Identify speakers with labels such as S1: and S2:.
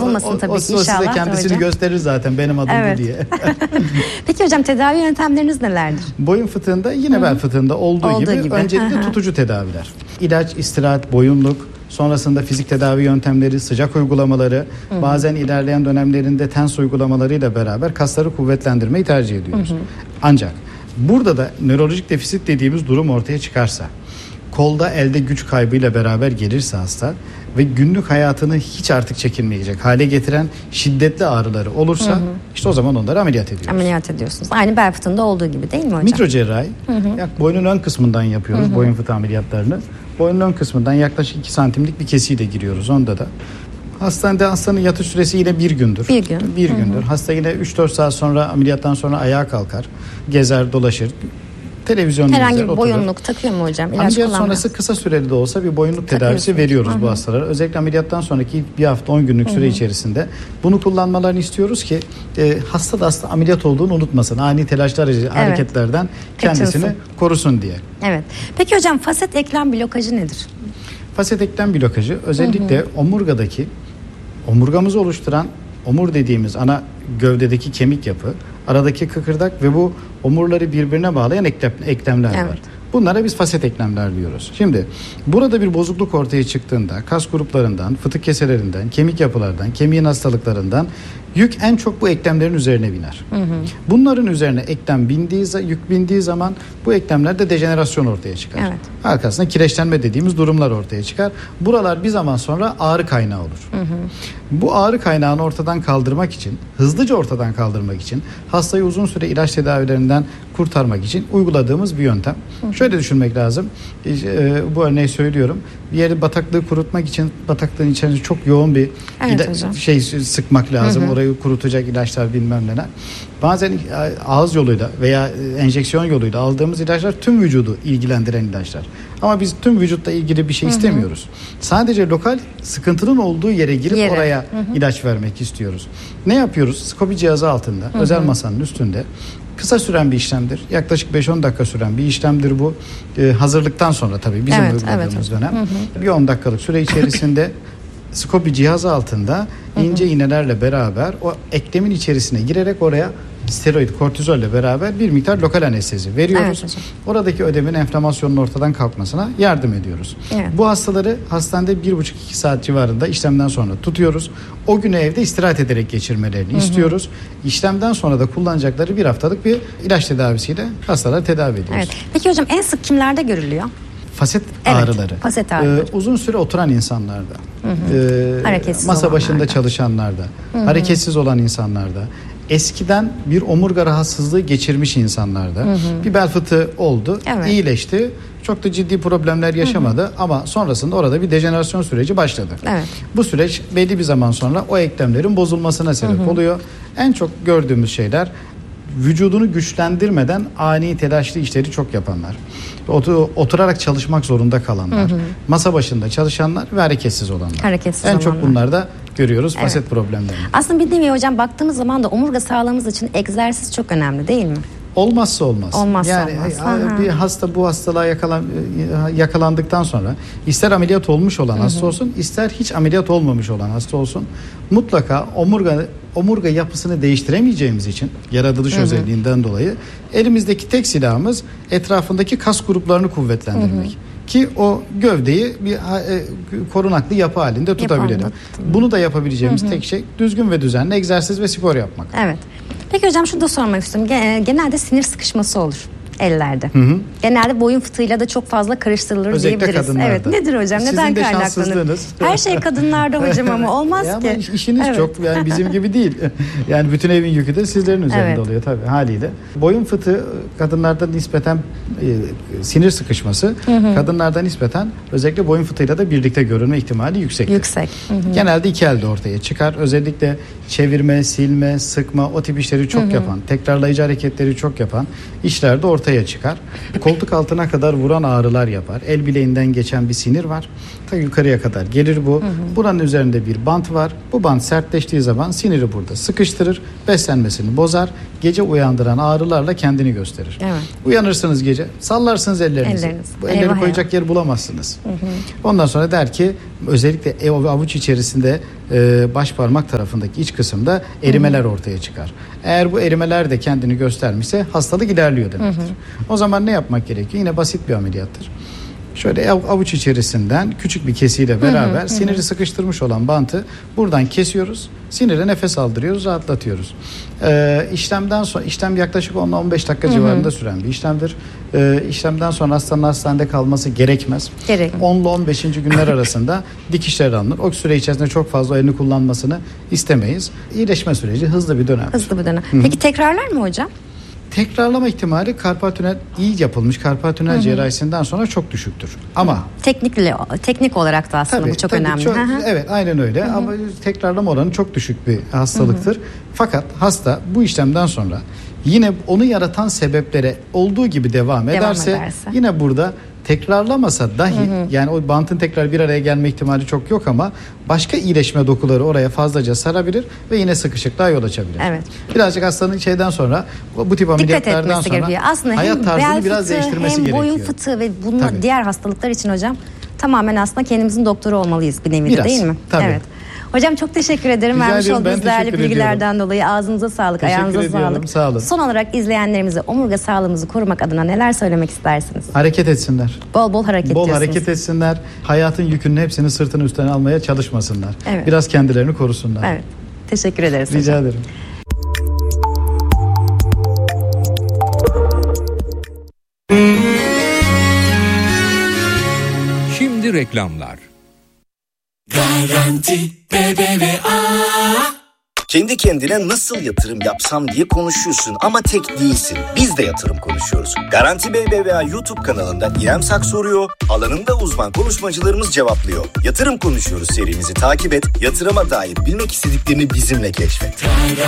S1: olmasın tabii ki inşallah.
S2: O size kendisini
S1: hocam
S2: gösterir zaten benim adım bu diye.
S1: Peki hocam tedavi yöntemleriniz nelerdir?
S2: Boyun fıtığında yine bel fıtığında olduğu gibi öncelikle tutucu tedaviler. İlaç, istirahat, boyunluk, sonrasında fizik tedavi yöntemleri, sıcak uygulamaları, bazen ilerleyen dönemlerinde tens uygulamalarıyla beraber kasları kuvvetlendirmeyi tercih ediyoruz. Ancak burada da nörolojik defisit dediğimiz durum ortaya çıkarsa, kolda elde güç kaybıyla beraber gelirse hasta ve günlük hayatını hiç artık çekinmeyecek hale getiren şiddetli ağrıları olursa işte o zaman onları ameliyat ediyoruz.
S1: Ameliyat ediyorsunuz. Aynı bel fıtığında olduğu gibi değil mi hocam?
S2: Mikrocerrahi, boynun ön kısmından yapıyoruz boyun fıtığı ameliyatlarını. Boynun ön kısmından yaklaşık 2 santimlik bir kesiyle giriyoruz onda da. Hastanın yatış süresi yine bir gündür. Bir gündür. Hasta yine 3-4 saat sonra ameliyattan sonra ayağa kalkar, gezer, dolaşır. Televizyon
S1: herhangi
S2: izler,
S1: bir boyunluk takıyor mu hocam?
S2: Ameliyat sonrası kısa süreli de olsa bir boyunluk tedavisi veriyoruz bu hastalara. Özellikle ameliyattan sonraki bir hafta 10 günlük süre içerisinde bunu kullanmalarını istiyoruz ki hasta da aslında ameliyat olduğunu unutmasın. Ani telaşlar, hareketlerden kendisini korusun diye.
S1: Evet. Peki hocam faset eklem blokajı nedir?
S2: Faset eklem blokajı özellikle omurgadaki omurgamızı oluşturan omur dediğimiz ana gövdedeki kemik yapı, aradaki kıkırdak ve bu omurları birbirine bağlayan eklemler var. Bunlara biz faset eklemler diyoruz. Şimdi burada bir bozukluk ortaya çıktığında kas gruplarından, fıtık keselerinden, kemik yapılardan, kemiğin hastalıklarından yük en çok bu eklemlerin üzerine biner. Bunların üzerine yük bindiği zaman bu eklemlerde dejenerasyon ortaya çıkar. Arkasında kireçlenme dediğimiz durumlar ortaya çıkar. Buralar bir zaman sonra ağrı kaynağı olur. Bu ağrı kaynağını ortadan kaldırmak için, hızlıca ortadan kaldırmak için, hastayı uzun süre ilaç tedavilerinden kurtarmak için uyguladığımız bir yöntem. Şöyle düşünmek lazım. Bu örneği söylüyorum. Bir yeri bataklığı kurutmak için bataklığın içerisinde çok yoğun bir sıkmak lazım. Orayı kurutacak ilaçlar bilmem neler. Bazen ağız yoluyla veya enjeksiyon yoluyla aldığımız ilaçlar tüm vücudu ilgilendiren ilaçlar. Ama biz tüm vücutla ilgili bir şey istemiyoruz. Sadece lokal sıkıntının olduğu yere girip oraya ilaç vermek istiyoruz. Ne yapıyoruz? Skopi cihazı altında, özel masanın üstünde kısa süren bir işlemdir. Yaklaşık 5-10 dakika süren bir işlemdir bu. Hazırlıktan sonra tabii bizim uyguladığımız dönem. Bir 10 dakikalık süre içerisinde skopi cihazı altında ince iğnelerle beraber o eklemin içerisine girerek oraya steroid, kortizolle beraber bir miktar lokal anestezi veriyoruz. Oradaki ödemin enflamasyonun ortadan kalkmasına yardım ediyoruz. Bu hastaları hastanede 1,5-2 saat civarında işlemden sonra tutuyoruz. O günü evde istirahat ederek geçirmelerini istiyoruz. İşlemden sonra da kullanacakları bir haftalık bir ilaç tedavisiyle hastaları tedavi ediyoruz.
S1: Peki hocam en sık kimlerde görülüyor?
S2: Faset ağrıları.
S1: Faset ağrıları.
S2: Uzun süre oturan insanlarda,
S1: masa
S2: başında çalışanlarda, hareketsiz olan insanlarda, eskiden bir omurga rahatsızlığı geçirmiş insanlarda bir bel fıtığı oldu, iyileşti. Çok da ciddi problemler yaşamadı ama sonrasında orada bir dejenerasyon süreci başladı. Bu süreç belli bir zaman sonra o eklemlerin bozulmasına sebep oluyor. En çok gördüğümüz şeyler vücudunu güçlendirmeden ani telaşlı işleri çok yapanlar. Oturarak çalışmak zorunda kalanlar, masa başında çalışanlar ve hareketsiz olanlar. Çok bunlarda görüyoruz faset problemlerini.
S1: Aslında bir nevi hocam baktığımız zaman da omurga sağlığımız için egzersiz çok önemli değil mi?
S2: Olmazsa olmaz. Bir hasta bu hastalığa yakalandıktan sonra ister ameliyat olmuş olan hasta olsun, ister hiç ameliyat olmamış olan hasta olsun, mutlaka omurga yapısını değiştiremeyeceğimiz için yaratılış özelliğinden dolayı elimizdeki tek silahımız etrafındaki kas gruplarını kuvvetlendirmek. Ki o gövdeyi bir korunaklı yapı halinde tutabilelim. Bunu da yapabileceğimiz tek şey düzgün ve düzenli egzersiz ve spor yapmak.
S1: Peki hocam şunu da sormak istiyorum. Genelde sinir sıkışması olur ellerde. Genelde boyun fıtığıyla da çok fazla karıştırılır
S2: özellikle
S1: diyebiliriz.
S2: Kadınlarda.
S1: Nedir hocam?
S2: Sizin
S1: neden
S2: de
S1: kaynaklanır? Her şey kadınlarda hocam ama olmaz ki.
S2: Ama işiniz çok yani bizim gibi değil. Yani bütün evin yükü de sizlerin üzerinde oluyor tabii haliyle. Boyun fıtığı kadınlarda nispeten sinir sıkışması kadınlarda nispeten özellikle boyun fıtığıyla da birlikte görülme ihtimali yüksektir. Genelde iki elde ortaya çıkar. Özellikle çevirme, silme, sıkma o tip işleri çok yapan, tekrarlayıcı hareketleri çok yapan işlerde ortaya ortaya çıkar. Koltuk altına kadar vuran ağrılar yapar. El bileğinden geçen bir sinir var. Ta yukarıya kadar gelir bu. Buranın üzerinde bir bant var. Bu bant sertleştiği zaman siniri burada sıkıştırır. Beslenmesini bozar. Gece uyandıran ağrılarla kendini gösterir. Evet. Uyanırsınız gece, sallarsınız ellerinizi. Bu elleri koyacak yer bulamazsınız. Ondan sonra der ki özellikle avuç içerisinde baş parmak tarafındaki iç kısımda erimeler ortaya çıkar. Eğer bu erimeler de kendini göstermişse hastalık ilerliyor demektir. O zaman ne yapmak gerekiyor? Yine basit bir ameliyattır. Şöyle avuç içerisinden küçük bir kesiyle beraber siniri sıkıştırmış olan bantı buradan kesiyoruz. Sinire nefes aldırıyoruz, rahatlatıyoruz. İşlemden sonra, işlem yaklaşık 10-15 dakika civarında süren bir işlemdir. İşlemden sonra hastanın hastanede kalması gerekmez. 10 ile 15. günler arasında dikişler alınır. O süre içerisinde çok fazla elini kullanmasını istemeyiz. İyileşme süreci hızlı bir dönem.
S1: Peki tekrarlar mı hocam?
S2: Tekrarlama ihtimali karpal tünel iyi yapılmış karpal tünel cerrahisinden sonra çok düşüktür. Ama
S1: teknik olarak da aslında bu çok önemli.
S2: Evet, aynen öyle. Ama tekrarlama oranı çok düşük bir hastalıktır. Fakat hasta bu işlemden sonra yine onu yaratan sebeplere olduğu gibi devam ederse yine burada tekrarlamasa dahi yani o bantın tekrar bir araya gelme ihtimali çok yok ama başka iyileşme dokuları oraya fazlaca sarabilir ve yine sıkışıklığa yol açabilir. Evet. Birazcık hastanın şeyden sonra bu tip ameliyatlardan sonra
S1: aslında
S2: hayat tarzını biraz değiştirmesi gerekiyor.
S1: Hem boyun fıtığı ve bunun diğer hastalıklar için hocam tamamen aslında kendimizin doktoru olmalıyız bir nevi, değil mi?
S2: Tabii.
S1: Evet. Hocam çok teşekkür ederim. Vermiş olduğunuz değerli bilgilerden dolayı ağzınıza sağlık, ayağınıza sağlık.
S2: Sağ olun.
S1: Son olarak izleyenlerimize omurga sağlığımızı korumak adına neler söylemek istersiniz?
S2: Hareket etsinler.
S1: Bol hareket
S2: Bol hareket etsinler. Hayatın yükünün hepsini sırtının üstüne almaya çalışmasınlar. Evet. Biraz kendilerini korusunlar.
S1: Evet. Teşekkür ederiz.
S2: Rica ederim.
S3: Şimdi reklamlar.
S4: Garanti BBVA. Kendi kendine nasıl yatırım yapsam diye konuşuyorsun ama tek değilsin. Biz de yatırım konuşuyoruz. Garanti BBVA YouTube kanalında İrem Sak soruyor, alanında uzman konuşmacılarımız cevaplıyor. Yatırım konuşuyoruz serimizi takip et, yatırıma dair bilmek istediklerini bizimle keşfet.